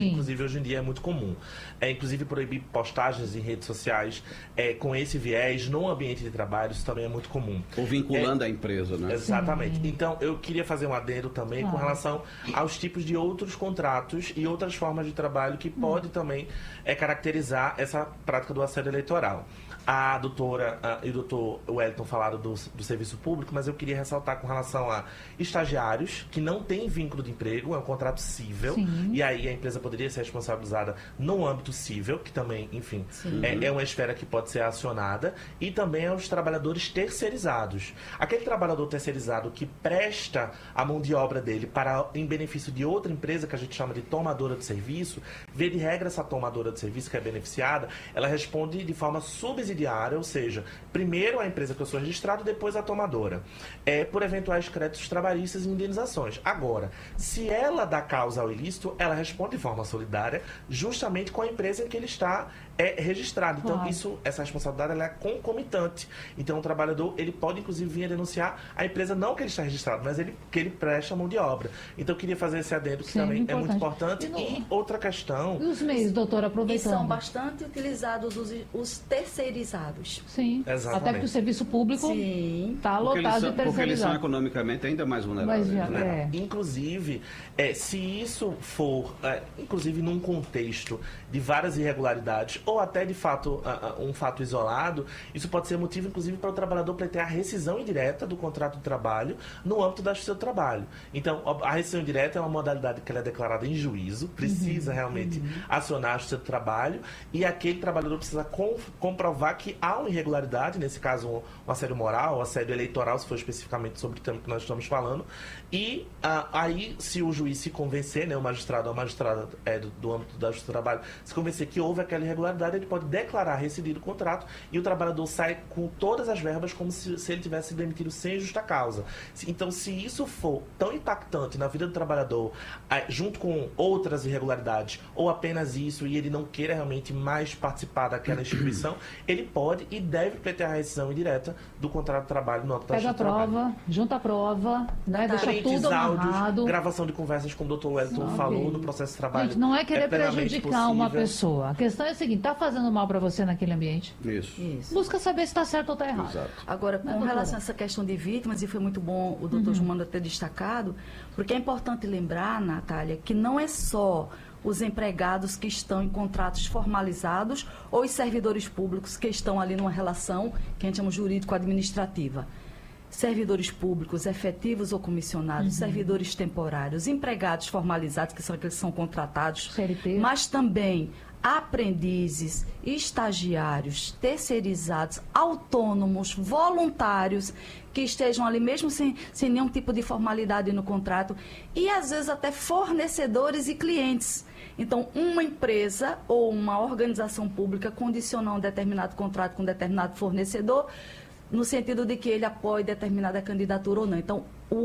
Inclusive, hoje em dia é muito comum. Inclusive, proibir postagens em redes sociais com esse viés no ambiente de trabalho, isso também é muito comum. Ou vinculando a empresa, né? Exatamente. Então, eu queria fazer um adendo também com relação aos tipos de outros contratos e outras formas de trabalho que pode também caracterizar essa prática do assédio eleitoral. A doutora e o doutor Wellington falaram do serviço público, mas eu queria ressaltar com relação a estagiários que não têm vínculo de emprego, é um contrato cível, e aí a empresa poderia ser responsabilizada no âmbito cível, que também, enfim, é uma esfera que pode ser acionada, e também aos trabalhadores terceirizados. Aquele trabalhador terceirizado que presta a mão de obra dele em benefício de outra empresa, que a gente chama de tomadora de serviço, via de regra essa tomadora de serviço que é beneficiada, ela responde de forma subsidiária, ou seja, primeiro a empresa que eu sou registrado, depois a tomadora, por eventuais créditos trabalhistas e indenizações. Agora, se ela dá causa ao ilícito, ela responde de forma solidária, justamente com a empresa em que ele está registrado. Então, essa responsabilidade ela é concomitante. Então, o trabalhador ele pode, inclusive, vir a denunciar a empresa, não que ele está registrado, mas que ele presta a mão de obra. Então, eu queria fazer esse adendo, que também é muito importante. E outra questão... E os meios, doutora, aproveitando? E são bastante utilizados os terceirizados. Sim, exatamente. Até porque o serviço público está lotado de terceirizado. Porque eles são economicamente ainda mais vulneráveis. Inclusive, se isso for, inclusive num contexto de várias irregularidades, ou até de fato um fato isolado, isso pode ser motivo, inclusive, para o trabalhador pleitear a rescisão indireta do contrato de trabalho no âmbito da justiça do trabalho. Então, a rescisão indireta é uma modalidade que ela é declarada em juízo, precisa realmente acionar a justiça do trabalho, e aquele trabalhador precisa comprovar que há uma irregularidade, nesse caso um assédio moral, um assédio eleitoral, se for especificamente sobre o tema que nós estamos falando, e aí, se o juiz se convencer, né, o magistrado ou a magistrada do âmbito da justiça do trabalho, se convencer que houve aquela irregularidade, ele pode declarar rescindido o contrato e o trabalhador sai com todas as verbas como se ele tivesse sido demitido sem justa causa. Então, se isso for tão impactante na vida do trabalhador, junto com outras irregularidades, ou apenas isso, e ele não queira realmente mais participar daquela instituição, ele pode e deve pleitear a rescisão indireta do contrato de trabalho no âmbito da justiça do trabalho. Pega a prova, junta a prova, né, deixa tudo amarrado. Gravação de conversas, como o Dr. Wellington falou, no processo de trabalho. Gente, não é querer prejudicar uma pessoa. A questão é a seguinte, está fazendo mal para você naquele ambiente? Isso. Busca saber se está certo ou está errado. Exato. Agora, com relação a essa questão de vítimas, e foi muito bom o doutor Jumanda ter destacado, porque é importante lembrar, Natália, que não é só os empregados que estão em contratos formalizados ou os servidores públicos que estão ali numa relação que a gente chama jurídico-administrativa. Servidores públicos, efetivos ou comissionados, servidores temporários, empregados formalizados, que são aqueles que são contratados, CLT. Mas também aprendizes, estagiários, terceirizados, autônomos, voluntários, que estejam ali mesmo sem nenhum tipo de formalidade no contrato, e às vezes até fornecedores e clientes. Então, uma empresa ou uma organização pública condicionar um determinado contrato com um determinado fornecedor, no sentido de que ele apoie determinada candidatura ou não. Então,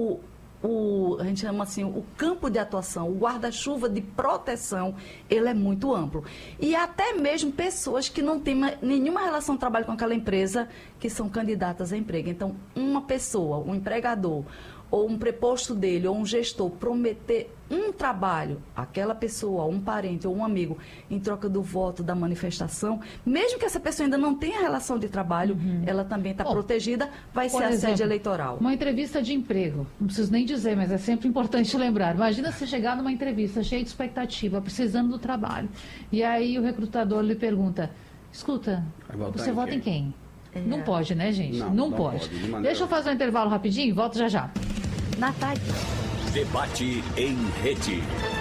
a gente chama assim, o campo de atuação, o guarda-chuva de proteção, ele é muito amplo. E até mesmo pessoas que não têm nenhuma relação de trabalho com aquela empresa, que são candidatas a emprego. Então, uma pessoa, um empregador, ou um preposto dele, ou um gestor, prometer um trabalho, aquela pessoa, um parente ou um amigo, em troca do voto, da manifestação, mesmo que essa pessoa ainda não tenha relação de trabalho, ela também está protegida, vai ser assédio eleitoral. Uma entrevista de emprego, não preciso nem dizer, mas é sempre importante lembrar. Imagina você chegar numa entrevista cheia de expectativa, precisando do trabalho, e aí o recrutador lhe pergunta, escuta, você vota em quem? Não pode, né, gente? Não pode. Deixa eu fazer um intervalo rapidinho e volto já já. Natália. Debate em rede.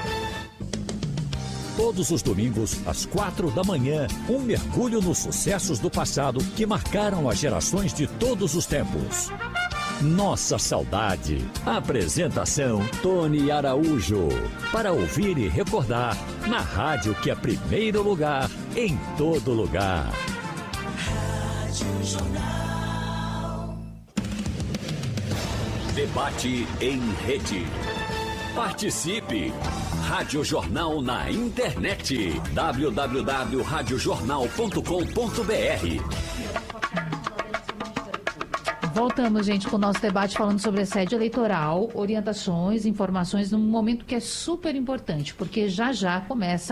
Todos os domingos, às 4 da manhã, um mergulho nos sucessos do passado que marcaram as gerações de todos os tempos. Nossa Saudade. Apresentação Tony Araújo. Para ouvir e recordar, na rádio que é primeiro lugar, em todo lugar. Jornal. Debate em rede. Participe. Rádio Jornal na internet. www.radiojornal.com.br. Voltamos, gente, com o nosso debate falando sobre assédio eleitoral, orientações, informações, num momento que é super importante, porque já já começa